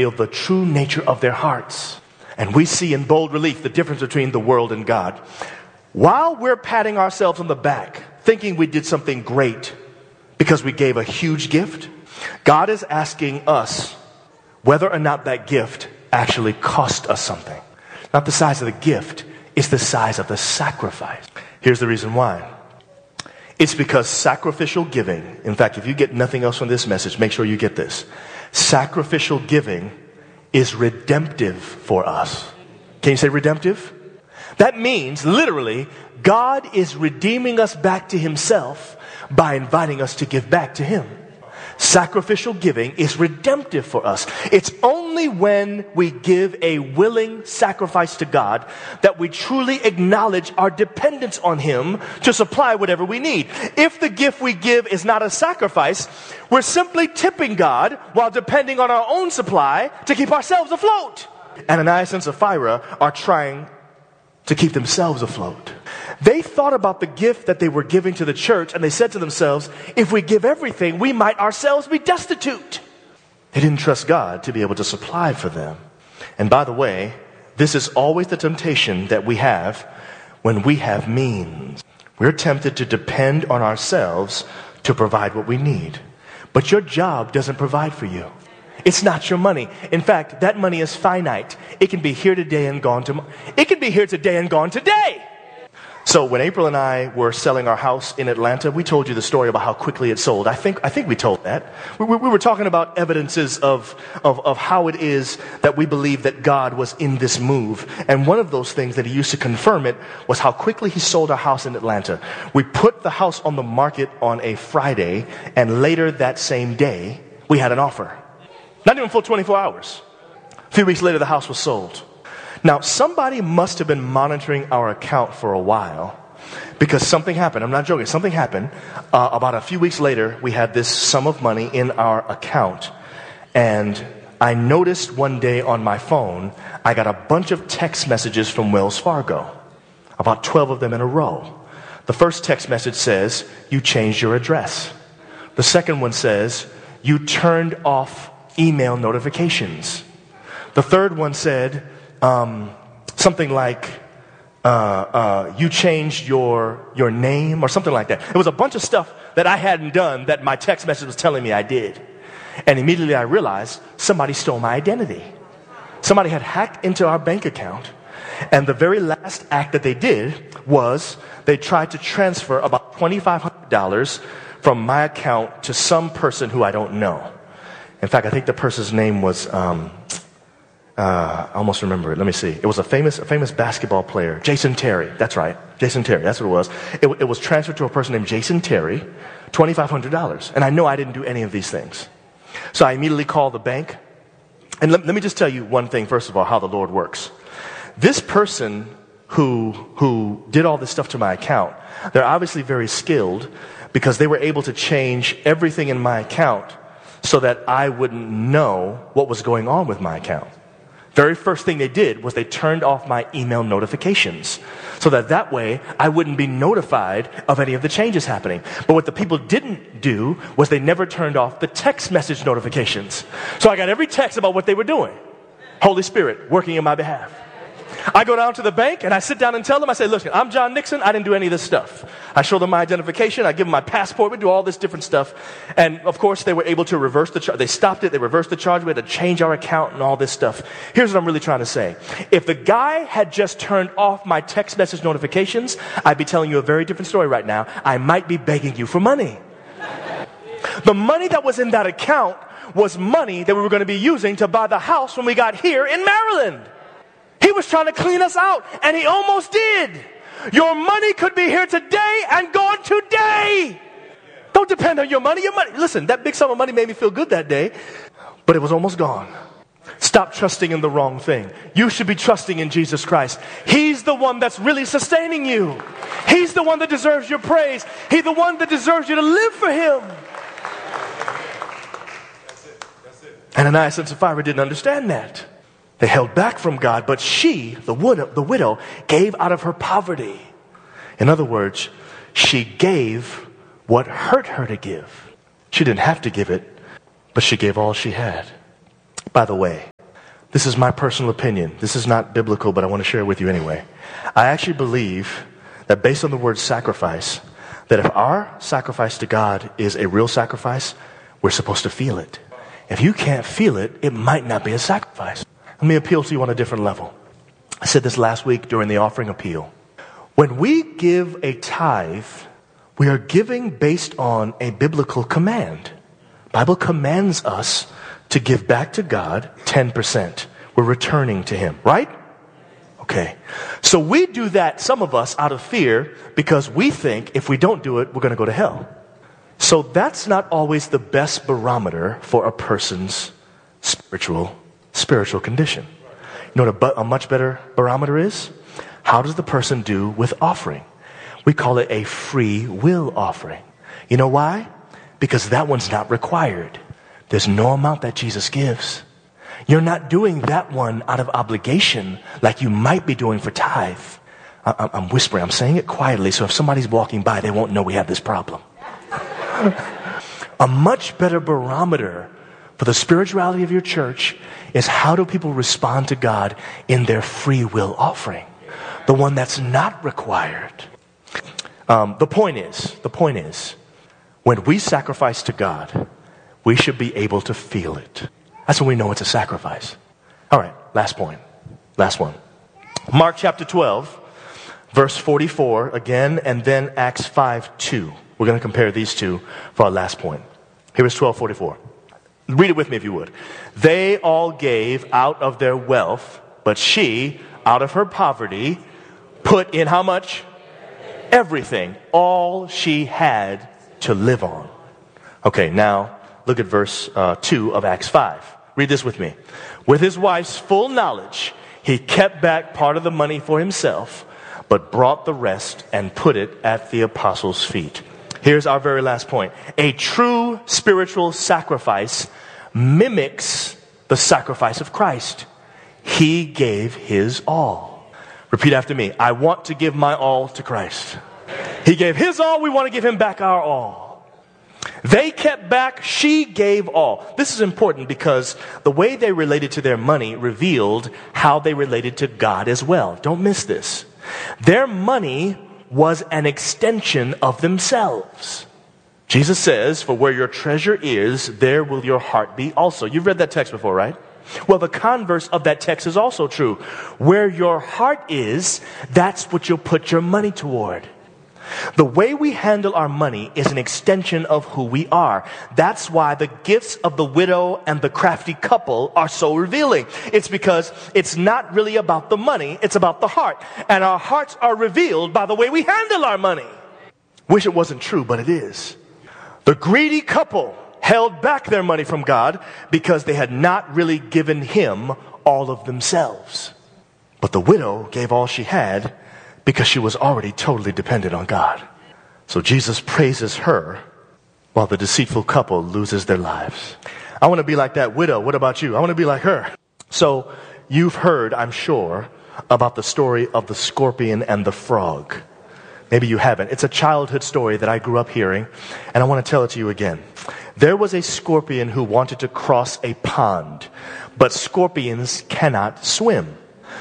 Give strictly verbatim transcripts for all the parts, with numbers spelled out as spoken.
of the true nature of their hearts. And we see in bold relief the difference between the world and God. While we're patting ourselves on the back, thinking we did something great because we gave a huge gift, God is asking us whether or not that gift actually cost us something. Not the size of the gift, it's the size of the sacrifice. Here's the reason why. It's because sacrificial giving, in fact, if you get nothing else from this message, make sure you get this. Sacrificial giving is redemptive for us. Can you say redemptive? That means, literally, God is redeeming us back to himself by inviting us to give back to him. Sacrificial giving is redemptive for us. It's only when we give a willing sacrifice to God that we truly acknowledge our dependence on him to supply whatever we need. If the gift we give is not a sacrifice, we're simply tipping God while depending on our own supply to keep ourselves afloat. Ananias and Sapphira are trying to keep themselves afloat. They thought about the gift that they were giving to the church, and they said to themselves, if we give everything, we might ourselves be destitute. They didn't trust God to be able to supply for them. And by the way, this is always the temptation that we have when we have means. We're tempted to depend on ourselves to provide what we need. But your job doesn't provide for you. It's not your money. In fact, that money is finite. It can be here today and gone tomorrow. It can be here today and gone today. So when April and I were selling our house in Atlanta, we told you the story about how quickly it sold. I think I think we told that. We, we, we were talking about evidences of, of, of how it is that we believe that God was in this move. And one of those things that he used to confirm it was how quickly he sold our house in Atlanta. We put the house on the market on a Friday, and later that same day, we had an offer. Not even full twenty-four hours. A few weeks later, the house was sold. Now, somebody must have been monitoring our account for a while because something happened. I'm not joking. Something happened. Uh, about a few weeks later, we had this sum of money in our account. And I noticed one day on my phone, I got a bunch of text messages from Wells Fargo. About twelve of them in a row. The first text message says, you changed your address. The second one says, you turned off email notifications. The third one said, Um, something like, uh, uh, you changed your, your name or something like that. It was a bunch of stuff that I hadn't done that my text message was telling me I did. And immediately I realized somebody stole my identity. Somebody had hacked into our bank account. And the very last act that they did was they tried to transfer about twenty-five hundred dollars from my account to some person who I don't know. In fact, I think the person's name was, um, Uh, I almost remember it. Let me see. It was a famous, a famous basketball player, Jason Terry. That's right, Jason Terry. That's what it was. It, it was transferred to a person named Jason Terry, twenty-five hundred dollars. And I know I didn't do any of these things. So I immediately called the bank. And let, let me just tell you one thing, first of all, how the Lord works. This person who who did all this stuff to my account, they're obviously very skilled because they were able to change everything in my account so that I wouldn't know what was going on with my account. Very first thing they did was they turned off my email notifications so that that way I wouldn't be notified of any of the changes happening. But what the people didn't do was they never turned off the text message notifications. So I got every text about what they were doing. Holy Spirit working in my behalf. I go down to the bank and I sit down and tell them, I say, look, I'm John Nixon. I didn't do any of this stuff. I show them my identification. I give them my passport. We do all this different stuff. And of course, they were able to reverse the charge. They stopped it. They reversed the charge. We had to change our account and all this stuff. Here's what I'm really trying to say. If the guy had just turned off my text message notifications, I'd be telling you a very different story right now. I might be begging you for money. The money that was in that account was money that we were going to be using to buy the house when we got here in Maryland. He was trying to clean us out, and he almost did. Your money could be here today and gone today. Don't depend on your money. Your money. Listen, that big sum of money made me feel good that day, but it was almost gone. Stop trusting in the wrong thing. You should be trusting in Jesus Christ. He's the one that's really sustaining you. He's the one that deserves your praise. He's the one that deserves you to live for him. That's it. That's it. Ananias and Sapphira didn't understand that. They held back from God, but she, the widow, the widow, gave out of her poverty. In other words, she gave what hurt her to give. She didn't have to give it, but she gave all she had. By the way, This is my personal opinion. This is not biblical, but I want to share it with you anyway. I actually believe that based on the word sacrifice, that if our sacrifice to God is a real sacrifice, we're supposed to feel it. If you can't feel it, it might not be a sacrifice. Let me appeal to you on a different level. I said this last week during the offering appeal. When we give a tithe, we are giving based on a biblical command. The Bible commands us to give back to God ten percent. We're returning to Him, right? Okay. So we do that, some of us, out of fear because we think if we don't do it, we're going to go to hell. So that's not always the best barometer for a person's spiritual spiritual condition. You know what a, a much better barometer is? How does the person do with offering? We call it a free will offering. You know why? Because that one's not required. There's no amount that Jesus gives. You're not doing that one out of obligation like you might be doing for tithe. I, I'm whispering. I'm saying it quietly so if somebody's walking by, they won't know we have this problem. A much better barometer for the spirituality of your church is how do people respond to God in their free will offering? The one that's not required. Um, the point is, the point is, when we sacrifice to God, we should be able to feel it. That's when we know it's a sacrifice. All right, last point. Last one. Mark chapter twelve, verse forty-four again, and then Acts five two. We're going to compare these two for our last point. Here is twelve forty-four. Read it with me if you would. They all gave out of their wealth, but she, out of her poverty, put in how much? Everything. All she had to live on. Okay, now look at verse uh, two of Acts five. Read this with me. With his wife's full knowledge, he kept back part of the money for himself, but brought the rest and put it at the apostles' feet. Here's our very last point. A true spiritual sacrifice mimics the sacrifice of Christ. He gave his all. Repeat after me. I want to give my all to Christ. He gave his all. We want to give him back our all. They kept back, she gave all. This is important because the way they related to their money revealed how they related to God as well. Don't miss this. Their money was an extension of themselves. Jesus says, for where your treasure is, there will your heart be also. You've read that text before, right? Well, the converse of that text is also true. Where your heart is, that's what you'll put your money toward. The way we handle our money is an extension of who we are. That's why the gifts of the widow and the crafty couple are so revealing. It's because it's not really about the money, it's about the heart. And our hearts are revealed by the way we handle our money. Wish it wasn't true, but it is. The greedy couple held back their money from God because they had not really given him all of themselves. But the widow gave all she had because she was already totally dependent on God. So Jesus praises her while the deceitful couple loses their lives. I want to be like that widow. What about you? I want to be like her. So you've heard, I'm sure, about the story of the scorpion and the frog. Maybe you haven't. It's a childhood story that I grew up hearing, and I want to tell it to you again. There was a scorpion who wanted to cross a pond, but scorpions cannot swim.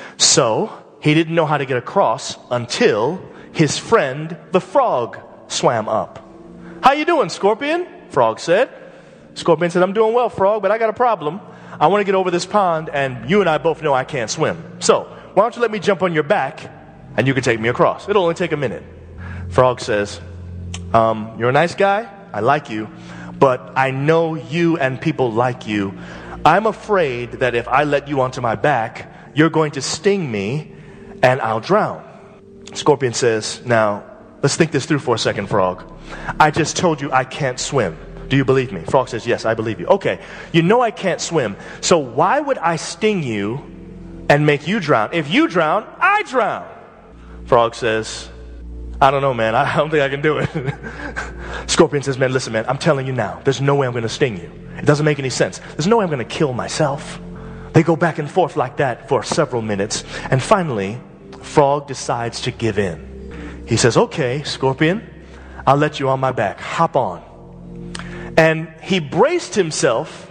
So he didn't know how to get across until his friend, the frog, swam up. How you doing, Scorpion? Frog said. Scorpion said, I'm doing well, Frog, but I got a problem. I want to get over this pond, and you and I both know I can't swim. So why don't you let me jump on your back, and you can take me across. It'll only take a minute. Frog says, um, you're a nice guy. I like you. But I know you and people like you. I'm afraid that if I let you onto my back, you're going to sting me, and I'll drown. Scorpion says, now, let's think this through for a second, Frog. I just told you I can't swim. Do you believe me? Frog says, yes, I believe you. Okay, you know I can't swim. So why would I sting you and make you drown? If you drown, I drown. Frog says, I don't know, man. I don't think I can do it. Scorpion says, man, listen, man, I'm telling you now. There's no way I'm going to sting you. It doesn't make any sense. There's no way I'm going to kill myself. They go back and forth like that for several minutes. And finally, Frog decides to give in. He says, okay, Scorpion, I'll let you on my back. Hop on. And he braced himself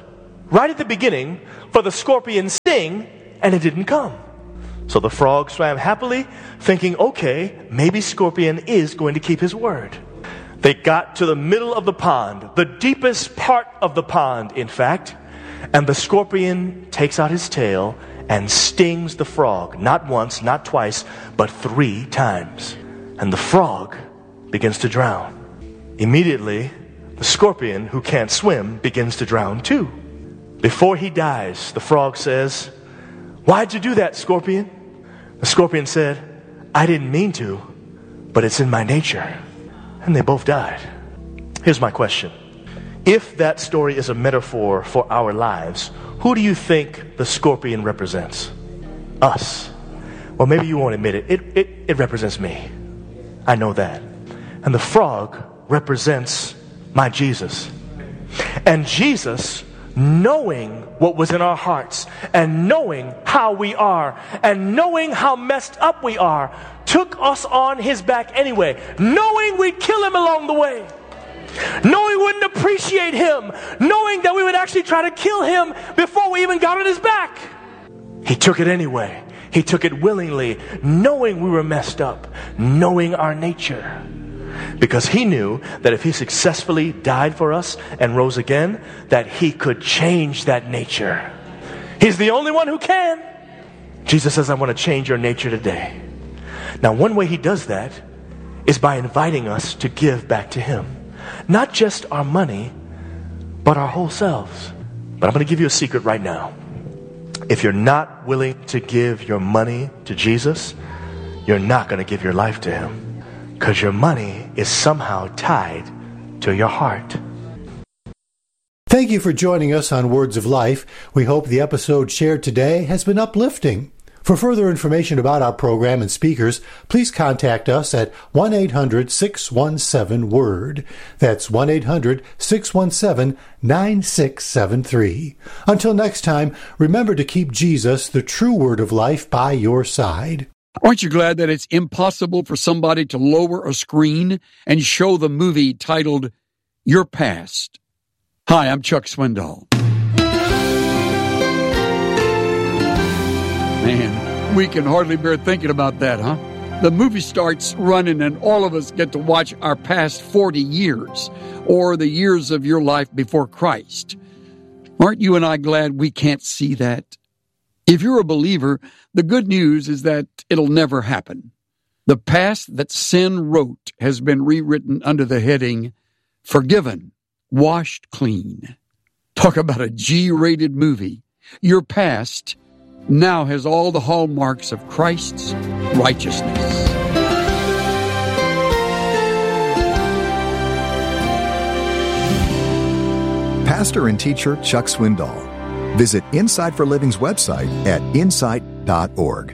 right at the beginning for the scorpion sting, and it didn't come. So the frog swam happily, thinking, okay, maybe Scorpion is going to keep his word. They got to the middle of the pond, the deepest part of the pond, in fact, and the scorpion takes out his tail and stings the frog, not once, not twice, but three times. And the frog begins to drown. Immediately, the scorpion, who can't swim, begins to drown too. Before he dies, the frog says, "Why'd you do that, Scorpion?" The scorpion said, "I didn't mean to, but it's in my nature." And they both died. Here's my question. If that story is a metaphor for our lives, who do you think the scorpion represents? Us. Well, maybe you won't admit it. It, it, it represents me. I know that. And the frog represents my Jesus. And Jesus, knowing what was in our hearts and knowing how we are and knowing how messed up we are, took us on his back anyway, knowing we'd kill him along the way, knowing we wouldn't appreciate him, knowing that we would actually try to kill him before we even got on his back. He took it anyway. He took it willingly, knowing we were messed up, knowing our nature. Because he knew that if he successfully died for us and rose again, that he could change that nature. He's the only one who can. Jesus says, I want to change your nature today. Now, one way he does that is by inviting us to give back to him. Not just our money, but our whole selves. But I'm going to give you a secret right now. If you're not willing to give your money to Jesus, you're not going to give your life to him. Because your money is somehow tied to your heart. Thank you for joining us on Words of Life. We hope the episode shared today has been uplifting. For further information about our program and speakers, please contact us at one eight hundred six one seven WORD. That's one eight hundred six one seven nine six seven three. Until next time, remember to keep Jesus, the true Word of Life, by your side. Aren't you glad that it's impossible for somebody to lower a screen and show the movie titled Your Past? Hi, I'm Chuck Swindoll. Man, we can hardly bear thinking about that, huh? The movie starts running and all of us get to watch our past forty years, or the years of your life before Christ. Aren't you and I glad we can't see that? If you're a believer, the good news is that it'll never happen. The past that sin wrote has been rewritten under the heading, Forgiven, Washed Clean. Talk about a G-rated movie. Your past now has all the hallmarks of Christ's righteousness. Pastor and teacher Chuck Swindoll. Visit Insight for Living's website at insight dot org.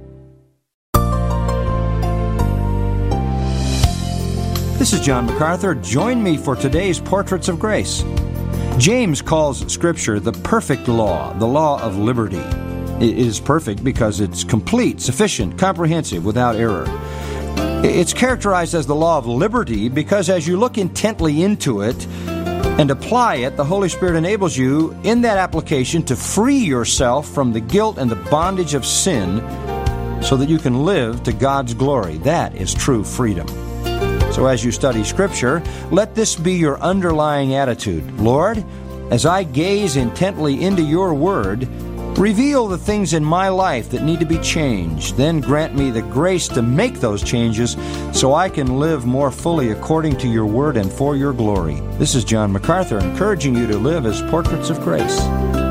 This is John MacArthur. Join me for today's Portraits of Grace. James calls Scripture the perfect law, the law of liberty. It is perfect because it's complete, sufficient, comprehensive, without error. It's characterized as the law of liberty because as you look intently into it and apply it, the Holy Spirit enables you in that application to free yourself from the guilt and the bondage of sin so that you can live to God's glory. That is true freedom. So as you study Scripture, let this be your underlying attitude. Lord, as I gaze intently into your Word, reveal the things in my life that need to be changed. Then grant me the grace to make those changes so I can live more fully according to your Word and for your glory. This is John MacArthur encouraging you to live as portraits of grace.